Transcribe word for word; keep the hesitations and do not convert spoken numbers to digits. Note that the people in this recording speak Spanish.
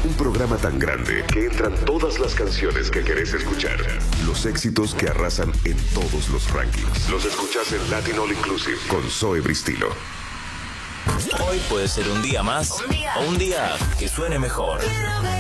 Un programa tan grande que entran todas las canciones que querés escuchar. Los éxitos que arrasan en todos los rankings. Los escuchás en Latin All Inclusive con Zoe Bristilo. Hoy puede ser un día más o un día que suene mejor.